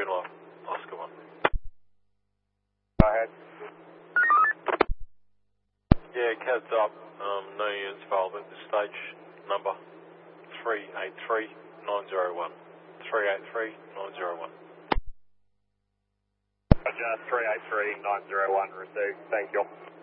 Green light, Oscar 1. Go ahead. Yeah, CAD's up. No units available at this stage. Number 383901. 383901. Roger, 383901 received. Thank you.